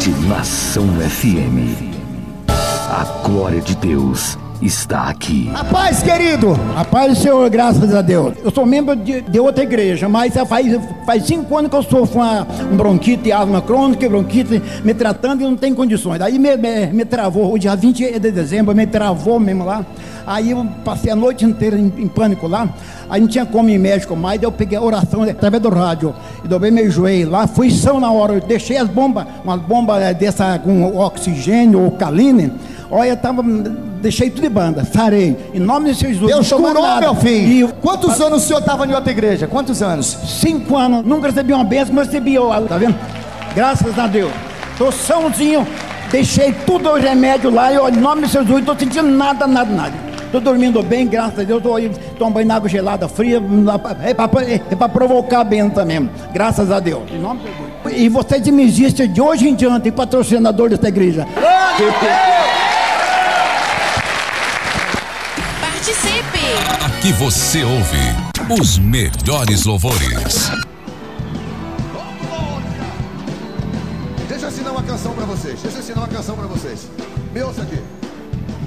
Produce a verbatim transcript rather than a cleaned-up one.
Rede Nação F M. A glória de Deus está aqui. A paz, querido. A paz do Senhor, graças a Deus. Eu sou membro de, de outra igreja, mas faz, faz cinco anos que eu sofro uma, um bronquite, asma crônica, bronquite, me tratando e não tem condições. Aí me, me, me travou, o dia vinte de dezembro, me travou mesmo lá. Aí eu passei a noite inteira em, em pânico lá. Aí não tinha como ir médico mais, daí eu peguei a oração através do rádio e dobrei meu joelho lá, fui são na hora, eu deixei as bombas, umas bombas dessa com oxigênio ou caline. Olha, eu tava, deixei tudo de banda, sarei, em nome de Jesus. Deus curou, meu filho. E, Quantos anos o senhor estava em outra igreja? Quantos anos? Cinco anos, nunca recebi uma bênção, mas recebi, tá vendo? Graças a Deus. Tô sãozinho, deixei tudo o remédio lá, e olha, em nome de Jesus, não tô sentindo nada, nada, nada. Tô dormindo bem, graças a Deus, tô aí, tomo banho na água gelada, fria, é para é pra provocar bem também, graças a Deus. Em nome de Jesus. E vocês me existem de hoje em diante, patrocinador desta igreja. Participe! Aqui você ouve os melhores louvores. Deixa eu ensinar uma canção pra vocês. Deixa eu ensinar uma canção pra vocês. Me ouça aqui.